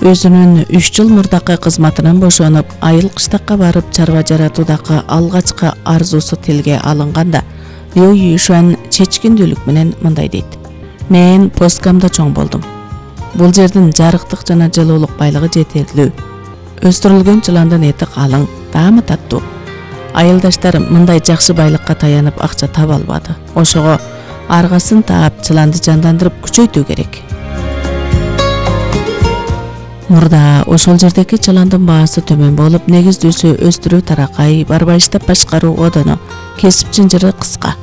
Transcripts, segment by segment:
Өзүнүн 3 жыл мурдакы кызматынан бошонуп, айыл кыштакка барып чарба жаратуудагы алгачкы арзусу тилге алынганда, Лю Юйшуан чечкиндүүлүк менен мындай дейт. Мен Поскамда чоң болдум. Бул жердин жарыктык жана жылуулук байлыгы жетерлүү. Өстүрүлгөн жыландын эти калың, таамы таттуу. Айылдаштар мындай жакшы байлыкка таянып акча таба албады. Ошого аргасын таап, жыланды жандандырып күчөйтүү керек. Мурда ошол жердеги жыландын баасы төмөн болуп, негиздүүсү өстүрүү таракай, барбайыштап башкаруу одону, кесип жынжыры кыска.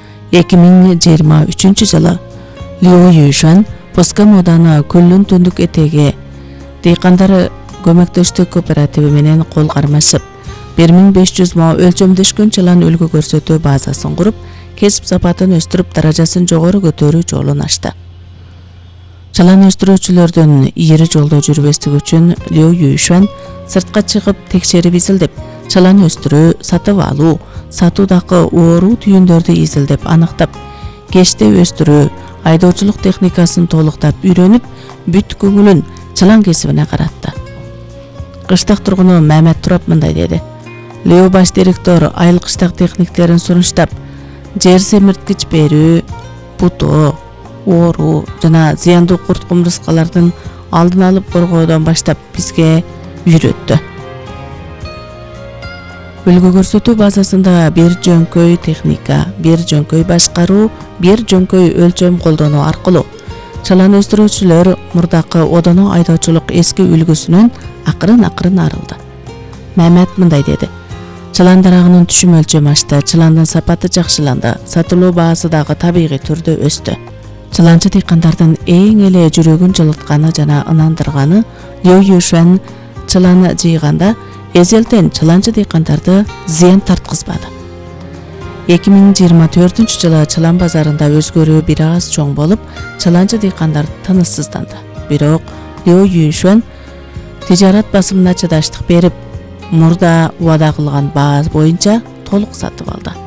2023 жылы Лю Юйшуан Поскам оданы Күллүн түндүк этеги дыйкандары көмөктөштүк кооперативи менен кол кармашып, 1500 мо өлчөмдөшкөн жылан үлгү көрсөтүү базасын куруп, кесип сапатын өстүрүп, даражасын жогору көтөрүү жолун ачты. Жылан өстүрүүчүлөрдүн ийри жолдо жүрбөстүгү үчүн Лю Юйшуан сыртка чыгып текшерип изилдеп, жылан өстүрүү, сатып алуу, сатуудагы оору түйүндөрдү изилдеп аныктап, кечте өстүрүү, айдоочулук техникасын толуктап үйрөнүп, бүт көңүлүн жылан кесибине каратты. Кыштак тургуну Мамет Турап мындай деди. Лю баш директор айыл кыштак техниктерин сунуштап, жер семирткич берүү, бутоо, оору жана зыяндуу курт кумурскалардын алдын алып коргоодон баштап бизге үйрөттү. Үлгү көрсөтүү базасында бир жөнкөй техника, бир жөнкөй башкаруу, бир жөнкөй өлчөм колдонуу аркылуу жылан өстүрүүчүлөр мурдакы одоно айдоочулук эски үлгүсүнөн акырын арылды. Мамет мындай деди. Жылан дарагынын түшүм өлчөмү ашты, жыландын сапаты жакшыланды, сатылуу баасы дагы табигый түрдө өстү. Жыланчы дыйкандардын эң эле жүрөгүн жылытканы жана ынандырганы Лю Юйшуан жыланы жыйганда эзелтен жыланчы дыйкандарды зыян тарткызбады. 2024 жылы жылан базарында өзгөрүү бир аз чоң болуп, жыланчы дыйкандар тыныссызданды. Бирок Лю Юйшуан тижарат басымына чыдаштык берип, мурда убада кылган баа боюнча толук сатып алды.